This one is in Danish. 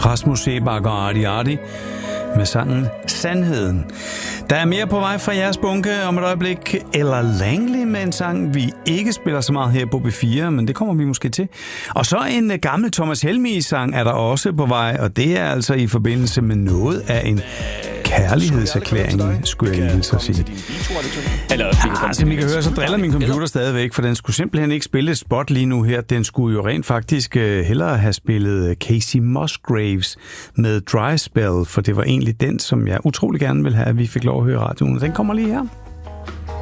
Rasmus Seebach og Arti Arti med sangen Sandheden. Der er mere på vej fra jeres bunke om et øjeblik. Ella Langley med en sang, vi ikke spiller så meget her på B4, men det kommer vi måske til. Og så en gammel Thomas Helmig-sang er der også på vej, og det er altså i forbindelse med noget af en kærlighedserklæring, skulle jeg lige så sige. Som I kan høre, så driller min computer stadigvæk, for den skulle simpelthen ikke spille et spot lige nu her. Den skulle jo rent faktisk hellere have spillet Casey Musgraves med Dry Spell, for det var egentlig den, som jeg utrolig gerne vil have, at vi fik lov at høre i radioen. Den kommer lige her.